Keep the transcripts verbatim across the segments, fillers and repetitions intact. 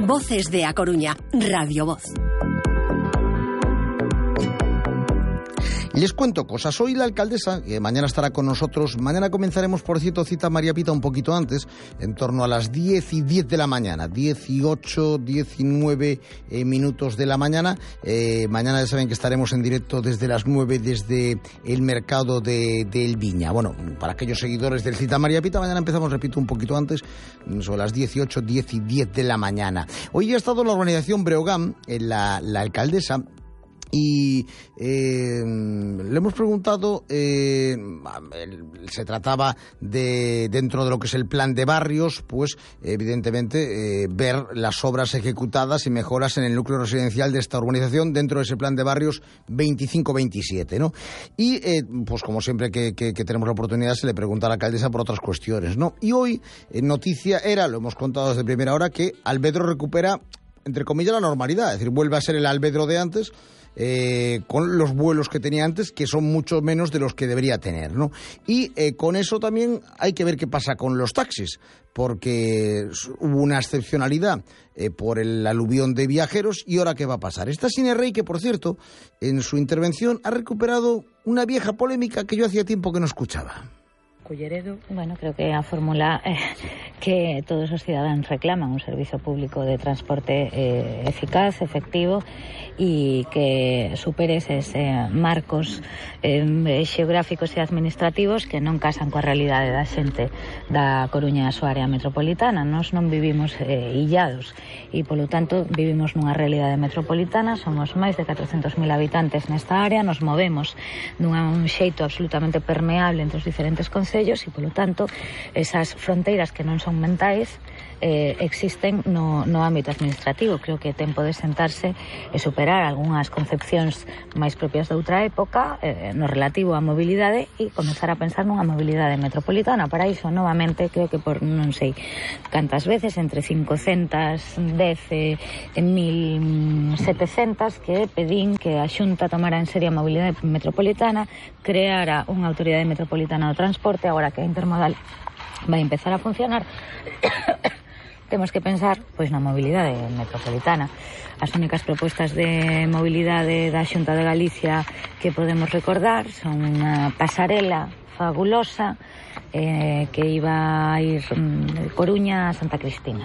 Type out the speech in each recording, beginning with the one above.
Voces de A Coruña, Radio Voz. Les cuento cosas. Hoy la alcaldesa, que mañana estará con nosotros, mañana comenzaremos, por cierto, cita a María Pita un poquito antes, en torno a las diez y diez de la mañana, dieciocho, diecinueve eh, minutos de la mañana. Eh, mañana ya saben que estaremos en directo desde las nueve, desde el mercado de, de El Viña. Bueno, para aquellos seguidores del cita a María Pita, mañana empezamos, repito, un poquito antes, sobre las dieciocho, diez y diez de la mañana. Hoy ha estado en la urbanización Breogán, en la, la alcaldesa, y eh, le hemos preguntado, eh, se trataba de, dentro de lo que es el plan de barrios, pues evidentemente eh, ver las obras ejecutadas y mejoras en el núcleo residencial de esta urbanización dentro de ese plan de barrios veinticinco veintisiete, ¿no? Y eh, pues como siempre que, que, que tenemos la oportunidad se le pregunta a la alcaldesa por otras cuestiones, ¿no? Y hoy eh, noticia era, lo hemos contado desde primera hora, que Albedro recupera, entre comillas, la normalidad, es decir, vuelve a ser el Albedro de antes, Eh, con los vuelos que tenía antes, que son mucho menos de los que debería tener, ¿no? Y eh, con eso también hay que ver qué pasa con los taxis, porque hubo una excepcionalidad eh, por el aluvión de viajeros, y ahora qué va a pasar. Está Sine Rey, que por cierto, en su intervención ha recuperado una vieja polémica que yo hacía tiempo que no escuchaba. Culleredo, bueno, creo que a fórmula eh, que todos os cidadáns reclaman un servizo público de transporte eh, eficaz, efectivo e que supere eses eh, marcos eh, xeográficos e administrativos que non casan coa realidade da xente da Coruña e a súa área metropolitana. Nós non vivimos eh, illados e, polo tanto, vivimos nunha realidade metropolitana, somos máis de catrocentos mil habitantes nesta área, nos movemos dun xeito absolutamente permeable entre os diferentes concellos e, polo tanto, esas fronteiras que non son mentais eh, existen no, no ámbito administrativo. Creo que é tempo de sentarse e superar algunhas concepcións máis propias de outra época eh, no relativo á mobilidade e comezar a pensar nunha mobilidade metropolitana. Para iso, novamente, creo que por non sei cantas veces, entre cincocentas dez e mil setecentas, que pedín que a Xunta tomara en serio a mobilidade metropolitana, creara unha autoridade metropolitana do transporte. Agora que a intermodal vai empezar a funcionar, temos que pensar pois na mobilidade metropolitana. As únicas propostas de mobilidade da Xunta de Galicia que podemos recordar son unha pasarela fabulosa eh, que iba a ir de Coruña a Santa Cristina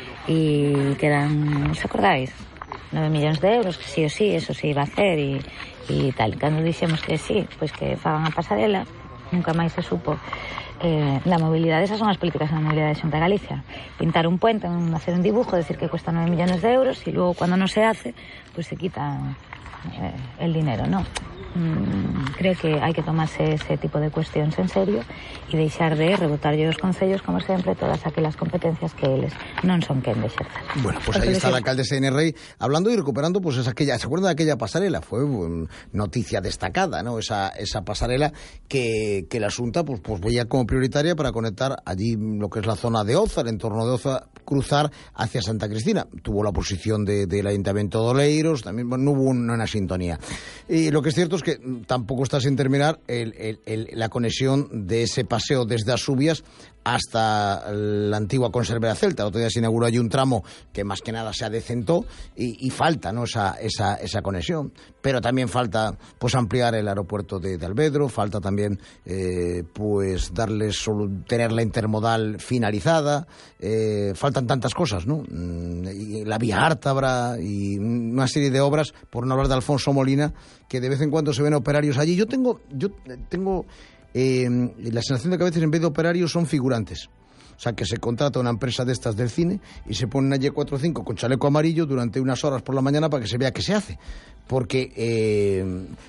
e que eran, ¿os acordáis? nove millóns de euros, que sí o sí, eso se iba a hacer e, e tal. Cando dixemos que sí, pois que fagan a pasarela, nunca máis se supo Eh, la movilidade. Esas son as políticas de movilidade de Xunta de Galicia. Pintar un puente, hacer un dibujo, decir que cuesta nueve millones de euros y luego cuando no se hace, pues se quita eh, el dinero, ¿no? Mm, creo que hai que tomarse ese tipo de cuestións en serio e deixar de rebotarlle aos concellos, como sempre, todas aquelas competencias que eles non son quen de exercer. Bueno, pues ahí está la alcaldesa Sine Rey hablando y recuperando, pues es aquella, ¿se acuerdan de aquella pasarela? Fue um, noticia destacada, ¿no? Esa, esa pasarela que, que la Xunta pues, pues veía como prioritaria para conectar allí lo que es la zona de Oza, el entorno de Oza, cruzar hacia Santa Cristina. Tuvo la oposición de, del Ayuntamiento de Oleiros, también bueno, no hubo una, una sintonía. Y lo que es cierto es que tampoco está sin terminar el, el, el, la conexión de ese paseo desde Asubias hasta la antigua conservera celta. El otro día se inauguró allí un tramo que más que nada se adecentó y, y falta, ¿no? esa, esa, esa conexión. Pero también falta pues ampliar el aeropuerto de, de Albedro, falta también eh, pues darles, tener la intermodal finalizada, eh, faltan tantas cosas, ¿no? Y la vía Ártabra y una serie de obras, por no hablar de Alfonso Molina, que de vez en cuando se ven operarios allí. Yo tengo, yo tengo eh, la sensación de que a veces en vez de operarios son figurantes. O sea, que se contrata una empresa de estas del cine y se ponen allí cuatro o cinco con chaleco amarillo durante unas horas por la mañana para que se vea qué se hace. Porque eh,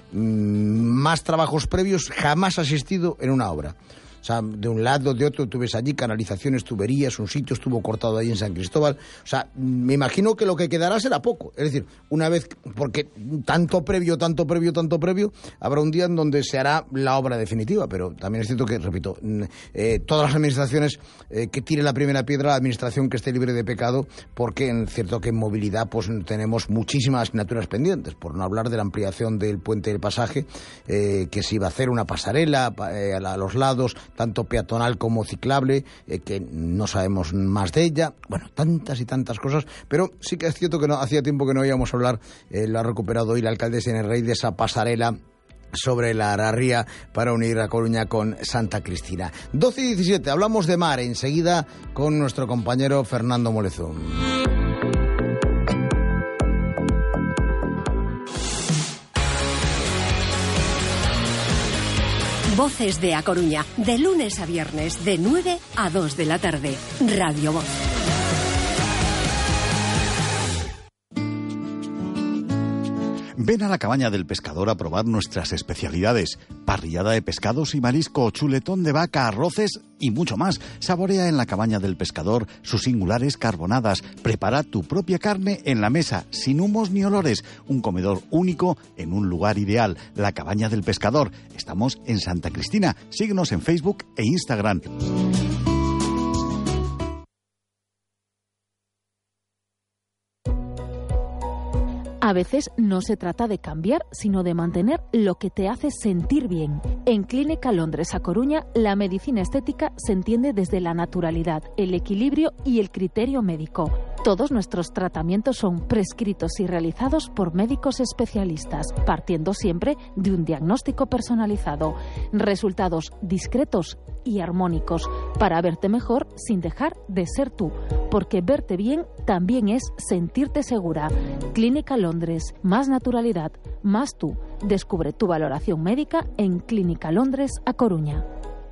más trabajos previos jamás ha existido en una obra. O sea, de un lado, de otro, tú ves allí canalizaciones, tuberías, un sitio estuvo cortado ahí en San Cristóbal. O sea, me imagino que lo que quedará será poco. Es decir, una vez, porque tanto previo, tanto previo, tanto previo, habrá un día en donde se hará la obra definitiva. Pero también es cierto que, repito, eh, todas las administraciones eh, que tiren la primera piedra, la administración que esté libre de pecado, porque es cierto que en movilidad pues tenemos muchísimas asignaturas pendientes, por no hablar de la ampliación del puente del pasaje, eh, que se iba a hacer una pasarela eh, a, la, a los lados. tanto peatonal como ciclable, eh, que no sabemos más de ella. Bueno, tantas y tantas cosas, pero sí que es cierto que no hacía tiempo que no íbamos a hablar, eh, lo ha recuperado hoy el alcalde de Senerrey, de esa pasarela sobre la Ararría para unir a Coruña con Santa Cristina. doce y diecisiete, hablamos de mar enseguida con nuestro compañero Fernando Molezún. Voces de A Coruña, de lunes a viernes, de nueve a dos de la tarde. Radio Voz. Ven a la Cabaña del Pescador a probar nuestras especialidades. Parrillada de pescados y marisco, chuletón de vaca, arroces y mucho más. Saborea en la Cabaña del Pescador sus singulares carbonadas. Prepara tu propia carne en la mesa, sin humos ni olores. Un comedor único en un lugar ideal. La Cabaña del Pescador. Estamos en Santa Cristina. Síguenos en Facebook e Instagram. A veces no se trata de cambiar, sino de mantener lo que te hace sentir bien. En Clínica Londres A Coruña, la medicina estética se entiende desde la naturalidad, el equilibrio y el criterio médico. Todos nuestros tratamientos son prescritos y realizados por médicos especialistas, partiendo siempre de un diagnóstico personalizado. Resultados discretos y armónicos para verte mejor sin dejar de ser tú, porque verte bien también es sentirte segura. Clínica Londres, más naturalidad, más tú. Descubre tu valoración médica en Clínica Londres A Coruña.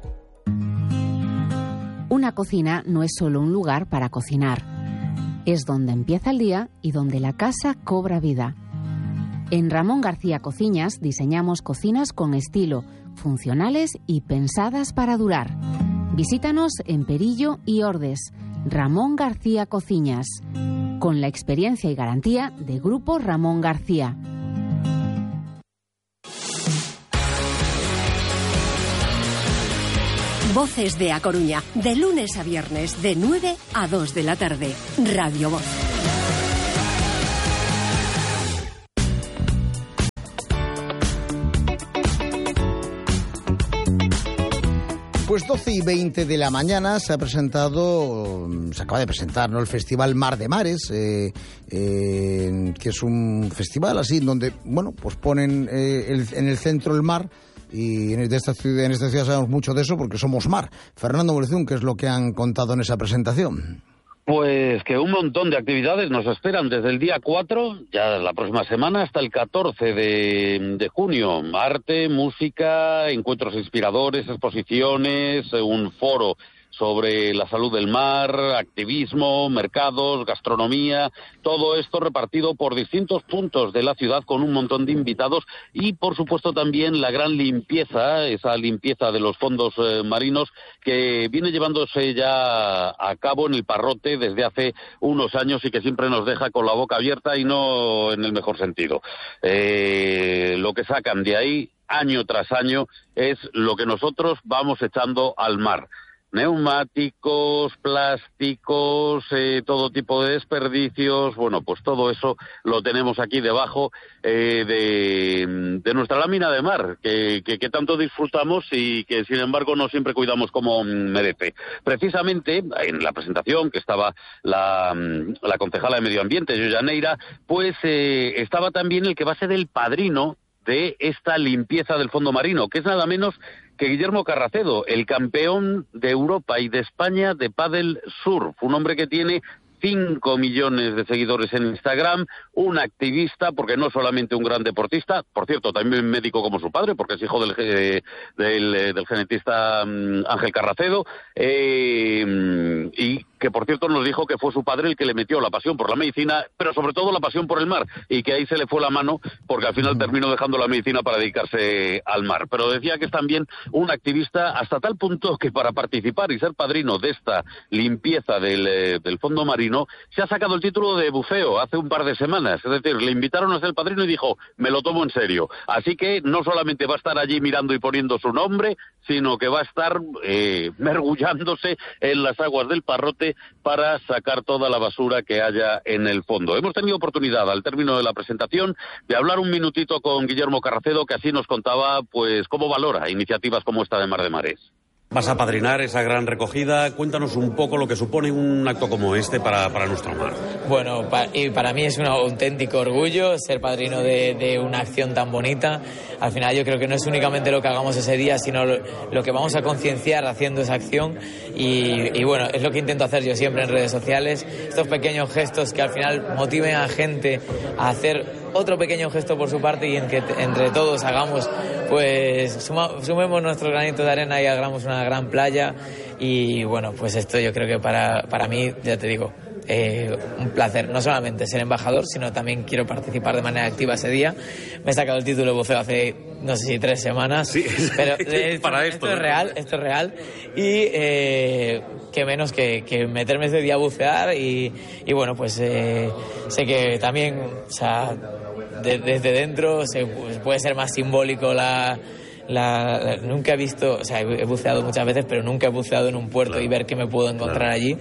Una cocina no es solo un lugar para cocinar. Es donde empieza el día y donde la casa cobra vida. En Ramón García Cocinas diseñamos cocinas con estilo, funcionales y pensadas para durar. Visítanos en Perillo y Ordes. Ramón García Cocinas, con la experiencia y garantía de Grupo Ramón García. Voces de A Coruña, de lunes a viernes, de nueve a dos de la tarde. Radio Voz. Pues doce y veinte de la mañana se ha presentado, se acaba de presentar, ¿no?, el Festival Mar de Mares, eh, eh, que es un festival así donde, bueno, pues ponen eh, el, en el centro el mar. Y en esta ciudad, en esta ciudad sabemos mucho de eso porque somos mar. Fernando Molezún, ¿qué es lo que han contado en esa presentación? Pues que un montón de actividades nos esperan desde el día cuatro, ya la próxima semana, hasta el catorce de, de junio. Arte, música, encuentros inspiradores, exposiciones, un foro sobre la salud del mar, activismo, mercados, gastronomía, todo esto repartido por distintos puntos de la ciudad con un montón de invitados y, por supuesto, también la gran limpieza, esa limpieza de los fondos eh, marinos que viene llevándose ya a cabo en el Parrote desde hace unos años y que siempre nos deja con la boca abierta y no en el mejor sentido. Eh, lo que sacan de ahí, año tras año, es lo que nosotros vamos echando al mar. Neumáticos, plásticos, eh, todo tipo de desperdicios, bueno, pues todo eso lo tenemos aquí debajo eh, de, de nuestra lámina de mar, que, que, que tanto disfrutamos y que sin embargo no siempre cuidamos como merece. Precisamente en la presentación que estaba la, la concejala de Medio Ambiente, Yoya Neira, pues eh, estaba también el que va a ser el padrino de esta limpieza del fondo marino, que es nada menos que Guillermo Carracedo, el campeón de Europa y de España de pádel surf, un hombre que tiene cinco millones de seguidores en Instagram, un activista, porque no solamente un gran deportista, por cierto, también médico como su padre, porque es hijo del, eh, del, del genetista um, Ángel Carracedo, eh, y que por cierto nos dijo que fue su padre el que le metió la pasión por la medicina, pero sobre todo la pasión por el mar, y que ahí se le fue la mano, porque al final terminó dejando la medicina para dedicarse al mar. Pero decía que es también un activista hasta tal punto que para participar y ser padrino de esta limpieza del, eh, del fondo marino, se ha sacado el título de buceo hace un par de semanas, es decir, le invitaron a ser el padrino y dijo, me lo tomo en serio. Así que no solamente va a estar allí mirando y poniendo su nombre, sino que va a estar eh, mergullándose en las aguas del Parrote para sacar toda la basura que haya en el fondo. Hemos tenido oportunidad, al término de la presentación, de hablar un minutito con Guillermo Carracedo, que así nos contaba pues cómo valora iniciativas como esta de Mar de Mares. Vas a padrinar esa gran recogida. Cuéntanos un poco lo que supone un acto como este para, para nuestro mar. Bueno, pa, y para mí es un auténtico orgullo ser padrino de, de una acción tan bonita. Al final yo creo que no es únicamente lo que hagamos ese día, sino lo, lo que vamos a concienciar haciendo esa acción. Y, y bueno, es lo que intento hacer yo siempre en redes sociales. Estos pequeños gestos que al final motiven a gente a hacer otro pequeño gesto por su parte y en que entre todos hagamos, pues suma, sumemos nuestro granito de arena y hagamos una gran playa. Y bueno, pues esto yo creo que para, para mí, ya te digo, eh, un placer, no solamente ser embajador, sino también quiero participar de manera activa ese día. Me he sacado el título de buceo hace, no sé si tres semanas, sí, pero esto, para esto, esto es real, esto es real. Y eh, qué menos que, que meterme ese día a bucear y, y bueno, pues eh, sé que también, o sea, de, desde dentro se, pues, puede ser más simbólico la... La, la, nunca he visto, o sea, he buceado muchas veces, pero nunca he buceado en un puerto y ver qué me puedo encontrar allí.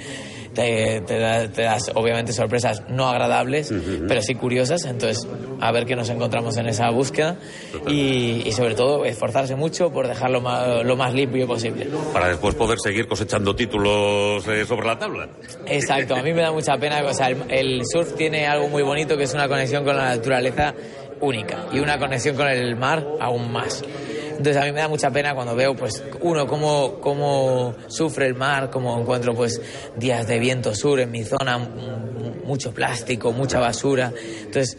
Te, te, da, te das, obviamente, sorpresas no agradables, uh-huh. pero sí curiosas. Entonces, a ver qué nos encontramos en esa búsqueda y, y sobre todo, esforzarse mucho por dejarlo más, lo más limpio posible. Para después poder seguir cosechando títulos eh, sobre la tabla. Exacto, a mí me da mucha pena. O sea, el, el surf tiene algo muy bonito que es una conexión con la naturaleza única y una conexión con el mar aún más. Entonces a mí me da mucha pena cuando veo, pues, uno, cómo, cómo sufre el mar, cómo encuentro, pues, días de viento sur en mi zona, mucho plástico, mucha basura. Entonces,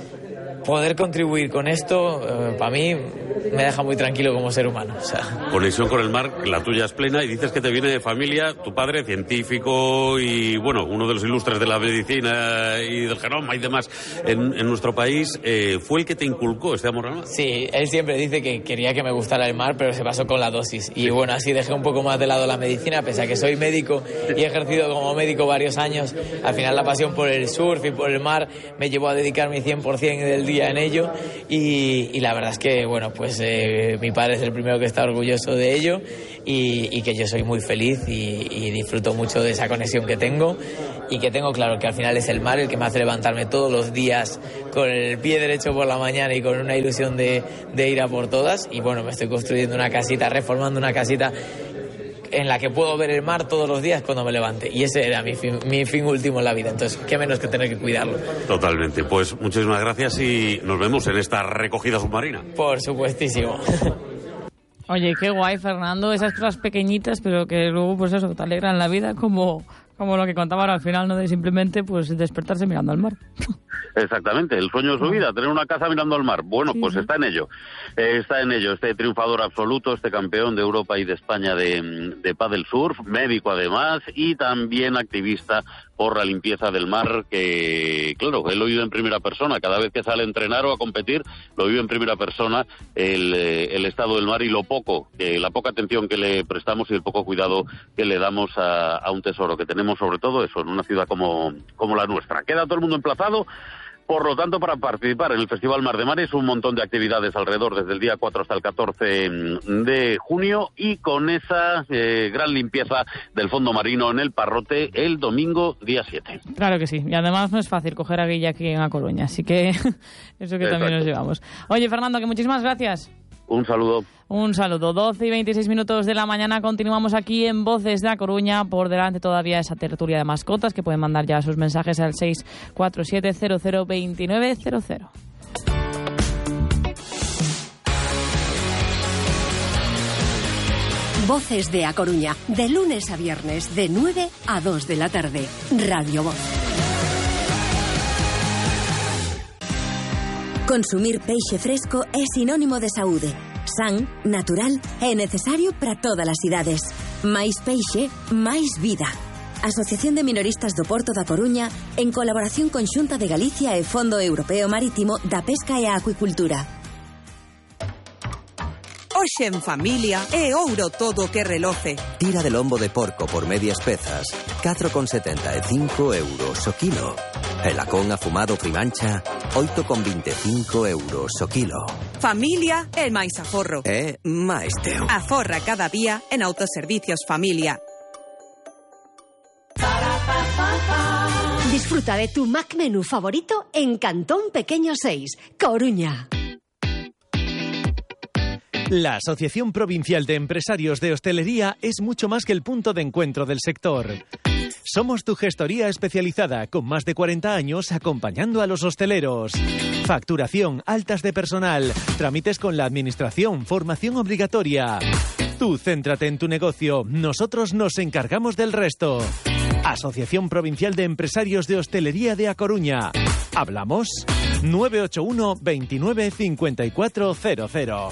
poder contribuir con esto, eh, para mí, me deja muy tranquilo como ser humano. O sea. Conexión con el mar, la tuya es plena, y dices que te viene de familia, tu padre científico y, bueno, uno de los ilustres de la medicina y del genoma y demás en, en nuestro país, eh, ¿fue el que te inculcó este amor al mar? Sí, él siempre dice que quería que me gustara el mar, pero se pasó con la dosis. Y bueno, así dejé un poco más de lado la medicina, pese a que soy médico y he ejercido como médico varios años. Al final la pasión por el surf y por el mar me llevó a dedicar mi cien por ciento del día en ello. Y, y la verdad es que, bueno, pues eh, mi padre es el primero que está orgulloso de ello y, y que yo soy muy feliz y, y disfruto mucho de esa conexión que tengo y que tengo claro que al final es el mar el que me hace levantarme todos los días con el pie derecho por la mañana y con una ilusión de, de ir a por todas. Y bueno, me estoy construyendo una casita, reformando una casita en la que puedo ver el mar todos los días cuando me levante. Y ese era mi fin, mi fin último en la vida. Entonces, qué menos que tener que cuidarlo. Totalmente. Pues muchísimas gracias y nos vemos en esta recogida submarina. Por supuestísimo. Oye, qué guay, Fernando. Esas cosas pequeñitas, pero que luego, pues eso, te alegran la vida, como, como lo que contaba ahora al final, ¿no? De simplemente, pues, despertarse mirando al mar. Exactamente, el sueño de su vida, tener una casa mirando al mar. Bueno, sí, pues está en ello, eh, está en ello, este triunfador absoluto, este campeón de Europa y de España de, de pádel surf, médico además, y también activista por la limpieza del mar, que, claro, él lo vive en primera persona, cada vez que sale a entrenar o a competir, lo vive en primera persona, el, el estado del mar y lo poco, eh, la poca atención que le prestamos y el poco cuidado que le damos a, a un tesoro que tenemos, sobre todo eso, en una ciudad como, como la nuestra. Queda todo el mundo emplazado. Por lo tanto, para participar en el Festival Mar de Mares, un montón de actividades alrededor desde el día cuatro hasta el catorce de junio y con esa eh, gran limpieza del fondo marino en el Parrote el domingo día siete. Claro que sí, y además no es fácil coger a Guilla aquí en A Coruña, así que eso que Exacto. También nos llevamos. Oye, Fernando, que muchísimas gracias. Un saludo. Un saludo. doce y veintiséis minutos de la mañana. Continuamos aquí en Voces de A Coruña. Por delante todavía esa tertulia de mascotas que pueden mandar ya sus mensajes al seis cuatro siete cero cero dos nueve cero cero. Voces de A Coruña. De lunes a viernes de nueve a dos de la tarde. Radio Voz. Consumir peixe fresco é sinónimo de saúde. San, natural e necesario para todas as idades. Máis peixe, máis vida. Asociación de Minoristas do Porto da Coruña, en colaboración con Xunta de Galicia e Fondo Europeo Marítimo da Pesca e a Acuicultura. Hoxe en familia é ouro todo o que reloce. Tira de lombo de porco por medias pezas, catro con setenta e cinco euros o kilo. E lacón afumado Primancha, oito con vinte e cinco euros o kilo. Familia é máis aforro. É máis teo. Aforra cada día en Autoservicios Familia. Disfruta de tu Mac Menú favorito en Cantón Pequeño seis, Coruña. La Asociación Provincial de Empresarios de Hostelería es mucho más que el punto de encuentro del sector. Somos tu gestoría especializada, con más de cuarenta años acompañando a los hosteleros. Facturación, altas de personal, trámites con la administración, formación obligatoria. Tú céntrate en tu negocio, nosotros nos encargamos del resto. Asociación Provincial de Empresarios de Hostelería de A Coruña. ¿Hablamos? nueve ocho uno, veintinueve, cincuenta y cuatro cero cero.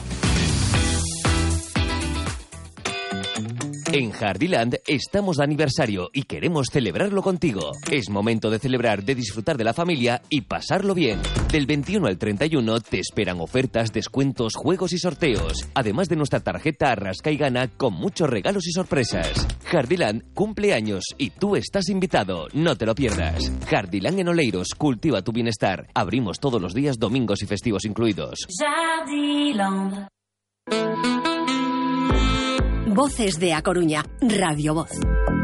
En Hardyland estamos de aniversario y queremos celebrarlo contigo. Es momento de celebrar, de disfrutar de la familia y pasarlo bien. Del veintiuno al treinta y uno te esperan ofertas, descuentos, juegos y sorteos. Además de nuestra tarjeta Arrasca y Gana con muchos regalos y sorpresas. Hardyland cumple años y tú estás invitado. No te lo pierdas. Hardyland en Oleiros, cultiva tu bienestar. Abrimos todos los días, domingos y festivos incluidos. Voces de A Coruña, Radio Voz.